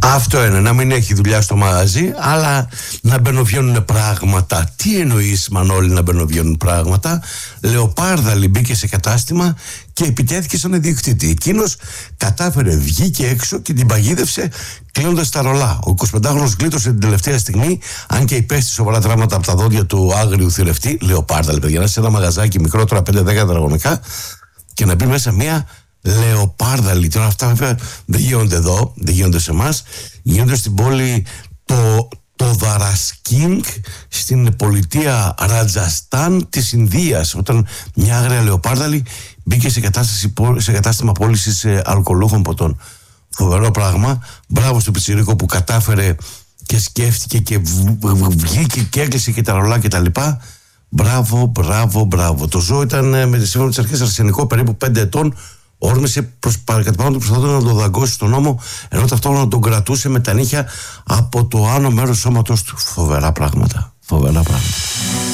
Αυτό είναι, να μην έχει δουλειά στο μαγαζί, αλλά να μπαινοβγαίνουν πράγματα. Τι εννοείς, Μανώλη, να μπαινοβγαίνουν πράγματα? Λεοπάρδαλη μπήκε σε κατάστημα και επιτέθηκε στον ιδιοκτήτη. Εκείνος κατάφερε, βγήκε έξω και την παγίδευσε κλείνοντας τα ρολά. Ο 25χρονος γλίτωσε την τελευταία στιγμή, αν και υπέστη σοβαρά τραύματα από τα δόντια του άγριου θηρευτή. Λεοπάρδαλη, παιδιά, να είσαι σε ένα μαγαζάκι μικρότερα 5-10 τετραγωνικά και να μπει μέσα μία λεοπάρδαλη. Τώρα αυτά βέβαια δεν γίνονται εδώ, δεν γίνονται σε εμάς, γίνονται στην πόλη το Δαρασκίνγκ, στην πολιτεία Ρατζαστάν της Ινδίας, όταν μια άγρια λεοπάρδαλη μπήκε σε κατάστημα πώλησης αλκοολούχων ποτών. Φοβερό πράγμα. Μπράβο στο πιτσιρίκο που κατάφερε και σκέφτηκε και βγήκε και έκλεισε και τα ρολά και τα λοιπά. Μπράβο, μπράβο, μπράβο. Το ζώο ήταν με τις σύμφωνα της αρχές αρσενικό, περίπου 5 ετών. Όρμησε κατά πάνω του, προσπαθούσε να τον δαγκώσει στον ώμο, ενώ ταυτόχρονα τον κρατούσε με τα νύχια από το άνω μέρος του σώματος του. Φοβερά πράγματα. Φοβερά πράγματα.